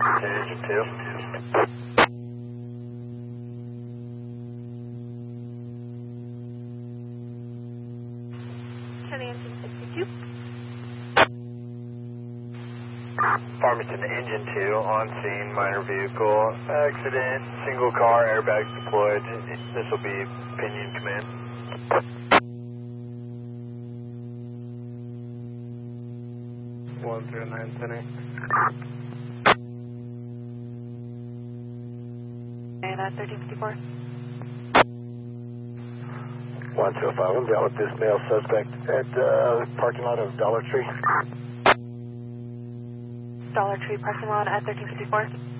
Engine 2. Engine 62. Farmington Engine 2 on scene, minor vehicle accident, single car, airbags deployed. This will be Pinion Command. One 0910. And 1354. 1205, I'm down with this male suspect at parking lot of Dollar Tree. Dollar Tree parking lot at 1354.